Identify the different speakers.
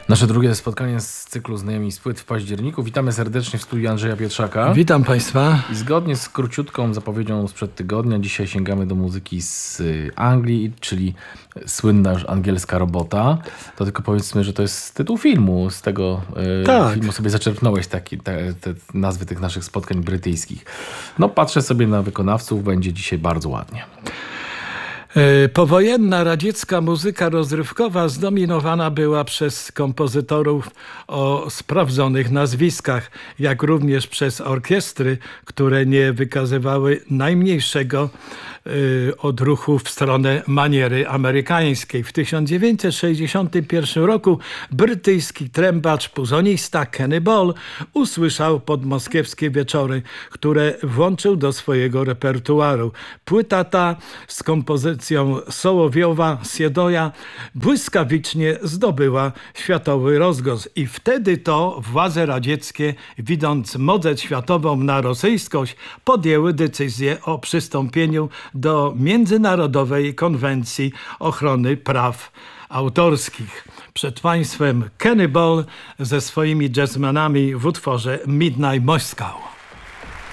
Speaker 1: Nasze drugie spotkanie z cyklu Znajomi z płyt w październiku. Witamy serdecznie w studiu Andrzeja Pietrzaka.
Speaker 2: Witam Państwa.
Speaker 1: I zgodnie z króciutką zapowiedzią sprzed tygodnia, dzisiaj sięgamy do muzyki z Anglii, czyli słynna już angielska robota. To tylko powiedzmy, że to jest tytuł filmu. Z tego filmu sobie zaczerpnąłeś te nazwy tych naszych spotkań brytyjskich. No patrzę sobie na wykonawców, będzie dzisiaj bardzo ładnie.
Speaker 2: Powojenna radziecka muzyka rozrywkowa zdominowana była przez kompozytorów o sprawdzonych nazwiskach, jak również przez orkiestry, które nie wykazywały najmniejszego odruchu w stronę maniery amerykańskiej. W 1961 roku brytyjski trębacz, puzonista Kenny Ball usłyszał podmoskiewskie wieczory, które włączył do swojego repertuaru. Płyta ta z kompozycją Sołowiowa Siedoja błyskawicznie zdobyła światowy rozgłos i wtedy to władze radzieckie, widząc modę światową na rosyjskość, podjęły decyzję o przystąpieniu do Międzynarodowej Konwencji Ochrony Praw Autorskich. Przed Państwem Kenny Ball ze swoimi jazzmenami w utworze Midnight Moscow.